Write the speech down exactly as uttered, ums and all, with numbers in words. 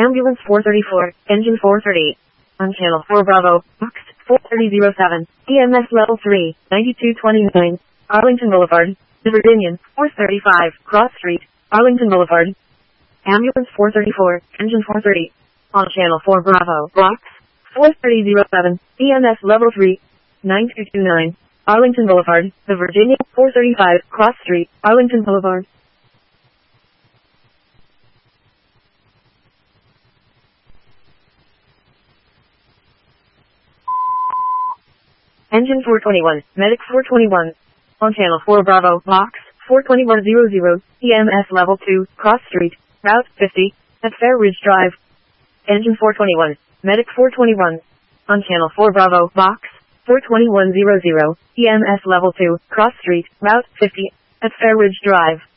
Ambulance four thirty-four, engine four thirty. On channel four Bravo, box four thirty oh seven, E M S level three, ninety-two twenty-nine, Arlington Boulevard, The Virginian, four thirty-five, Cross Street, Arlington Boulevard. Ambulance four thirty-four, engine four thirty. On channel four Bravo, box four thirty oh seven, E M S level three, ninety-two twenty-nine, Arlington Boulevard, The Virginia, four thirty-five, Cross Street, Arlington Boulevard. Engine four twenty-one, Medic four twenty-one. On channel four Bravo, box four twenty-one hundred, E M S level two, Cross Street, Route fifty, at Fair Ridge Drive. Engine four twenty-one, Medic four twenty-one. On channel four Bravo, box four twenty-one hundred, E M S level two, Cross Street, Route fifty, at Fair Ridge Drive.